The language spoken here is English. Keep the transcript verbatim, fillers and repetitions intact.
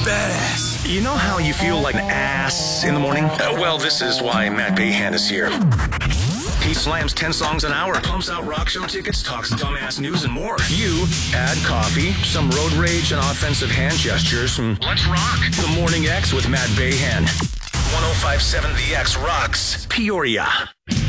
badass. You know how you feel like an ass in the morning? Uh, well, this is why Matt Bayhan is here. He slams ten songs an hour, pumps out rock show tickets, talks dumbass news, and more. You add coffee, some road rage, and offensive hand gestures, and let's rock. The Morning X with Matt Bayhan. one oh five point seven The X rocks Peoria.